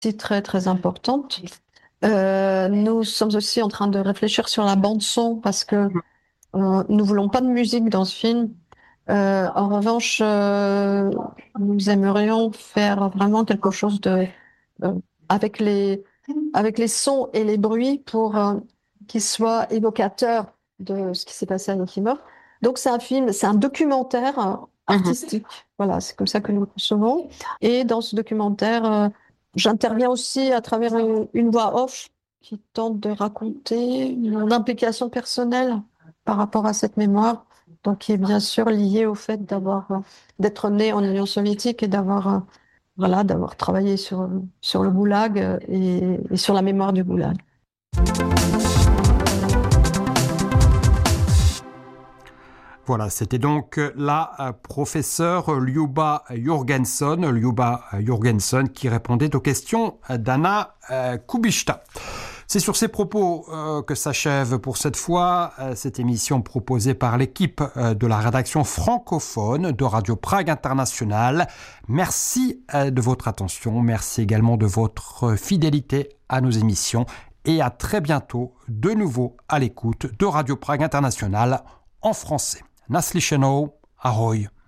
C'est très très importante. Nous sommes aussi en train de réfléchir sur la bande son parce que nous voulons pas de musique dans ce film. En revanche, nous aimerions faire vraiment quelque chose de euh, avec les sons et les bruits pour qu'ils soient évocateurs de ce qui s'est passé à Yoshima. Donc c'est un film, c'est un documentaire Mhm. artistique. Voilà, c'est comme ça que nous le concevons. Et dans ce documentaire, j'interviens aussi à travers une voix off qui tente de raconter mon implication personnelle par rapport à cette mémoire, donc qui est bien sûr liée au fait d'être né en Union soviétique et d'avoir travaillé sur le goulag et sur la mémoire du goulag. Voilà, c'était donc la professeure Liuba Jurgenson qui répondait aux questions d'Anna Kubishta. C'est sur ces propos que s'achève pour cette fois cette émission proposée par l'équipe de la rédaction francophone de Radio Prague International. Merci de votre attention, merci également de votre fidélité à nos émissions et à très bientôt de nouveau à l'écoute de Radio Prague International en français. Naslyšenou, ahoj.